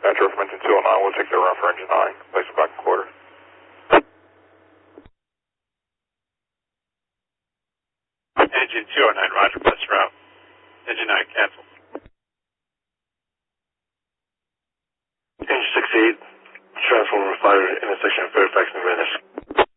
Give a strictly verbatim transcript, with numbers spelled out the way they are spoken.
dispatcher from engine two oh nine, we'll take their run for engine nine, place it back in quarter. Engine two oh nine, roger, bus route. Engine nine, cancel. Engine sixty-eight, transformer fire intersection of Fairfax and Venice.